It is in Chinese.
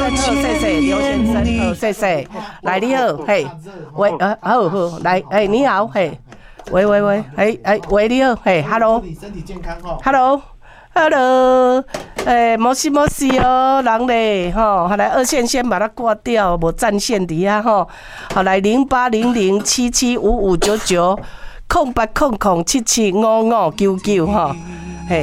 生好，谢谢刘先生好，谢谢。来你好，嘿，喂，好好，来，哎，你好，嘿，喂，喂，你好，嘿 ，hello， 身体健康哦 ，hello，没事哦，人嘞，吼，好来二线先把它挂掉，无占线底下吼，好来0800775599。0800775599吼。